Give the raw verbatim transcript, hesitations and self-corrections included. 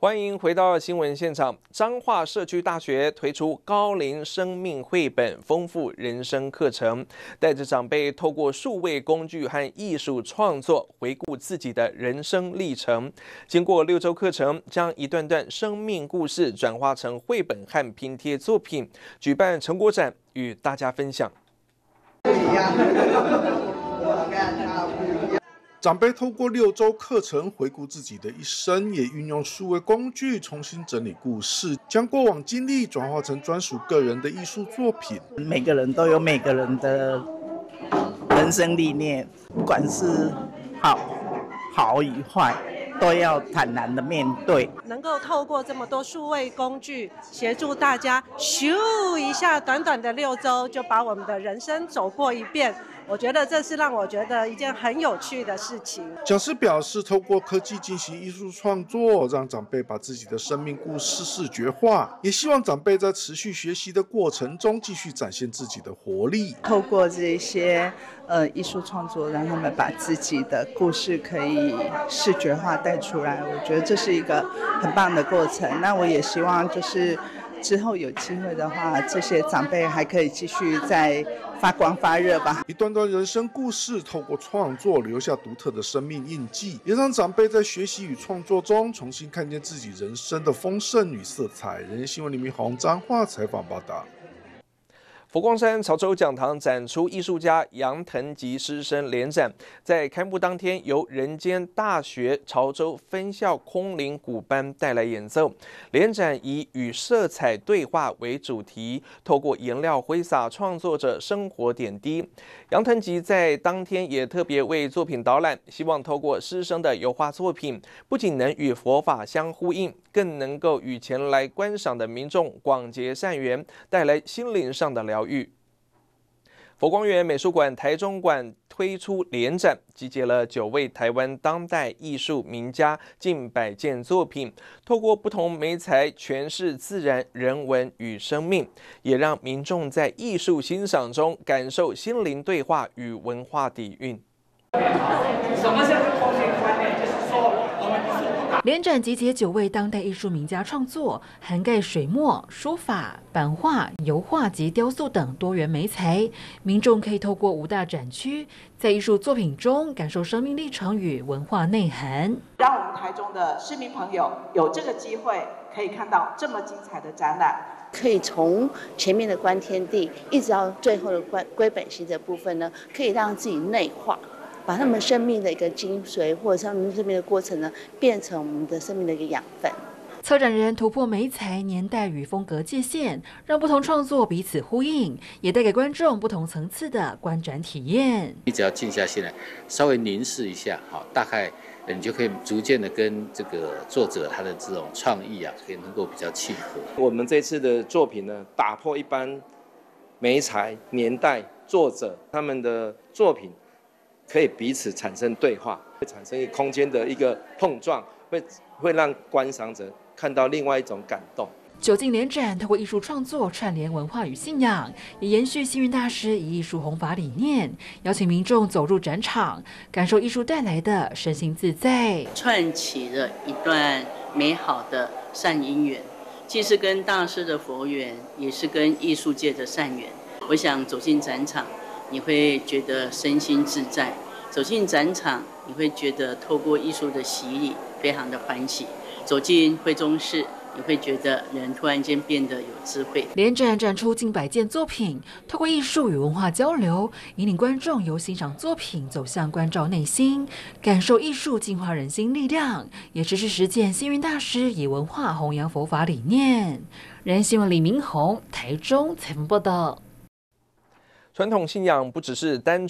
欢迎回到新闻现场。彰化社区大学推出高龄生命绘本，丰富人生课程，带着长辈透过数位工具和艺术创作，回顾自己的人生历程。经过六周课程，将一段段生命故事转化成绘本和拼贴作品，举办成果展与大家分享。 长辈透过六周课程回顾自己的一生，也运用数位工具重新整理故事，将过往经历转化成专属个人的艺术作品。 每个人都有每个人的人生理念，不管是好好与坏，都要坦然的面对。 能够透过这么多数位工具，协助大家咻一下，短短的六周就把我们的人生走过一遍。我觉得这是让我觉得一件很有趣的事情。 讲师表示，透过科技进行艺术创作，让长辈把自己的生命故事视觉化，也希望长辈在持续学习的过程中继续展现自己的活力。 透过这些呃艺术创作，让他们把自己的故事可以视觉化带出来，我觉得这是一个很棒的过程。那我也希望就是之后有机会的话，这些长辈还可以继续再发光发热吧。 一段段人生故事透过创作留下独特的生命印记，也让长辈在学习与创作中重新看见自己人生的丰盛与色彩。人新闻李明宏彰化采访报道。 佛光山潮州讲堂展出艺术家杨腾吉师生联展，在开幕当天，由人间大学潮州分校空灵鼓班带来演奏。联展以与色彩对话为主题，透过颜料挥洒创作者生活点滴。杨腾吉在当天也特别为作品导览，希望透过师生的油画作品，不仅能与佛法相呼应，更能够与前来观赏的民众广结善缘，带来心灵上的疗愈。佛光园美术馆台中馆推出联展，集结了九位台湾当代艺术名家近百件作品，透过不同媒材诠释自然、人文与生命，也让民众在艺术欣赏中感受心灵对话与文化底蕴。 什么叫做空灵观念？就是说我们联展集结九位当代艺术名家创作，涵盖水墨、书法、版画、油画及雕塑等多元媒材。民众可以透过五大展区，在艺术作品中感受生命历程与文化内涵， 让我们台中的市民朋友有这个机会，可以看到这么精彩的展览。 可以从前面的观天地，一直到最后的归本心的部分呢，可以让自己内化。把他们生命的一个精髓，或者是他们生命的过程呢，变成我们的生命的一个养分。 策展人突破媒材、年代与风格界限，让不同创作彼此呼应，也带给观众不同层次的观展体验。 你只要静下心来，稍微凝视一下，好，大概你就可以逐渐的跟这个作者他的这种创意啊，可以能够比较契合。 我们这次的作品呢，打破一般媒材、年代、作者他们的作品。可以彼此产生对话，会产生一个空间的一个碰撞，会会让观赏者看到另外一种感动。 九进联展透过艺术创作串联文化与信仰，也延续星云大师以艺术弘法理念，邀请民众走入展场，感受艺术带来的身心自在， 串起了一段美好的善因缘，既是跟大师的佛缘，也是跟艺术界的善缘。我想走进展场，你会觉得身心自在，走进展场，你会觉得透过艺术的洗礼，非常的欢喜。走进会中室，你会觉得人突然间变得有智慧。 联展展出近百件作品，透过艺术与文化交流，引领观众由欣赏作品走向关照内心，感受艺术净化人心力量，也持续实践星云大师以文化弘扬佛法理念。人新闻李明宏台中采访报道。 传统信仰不只是单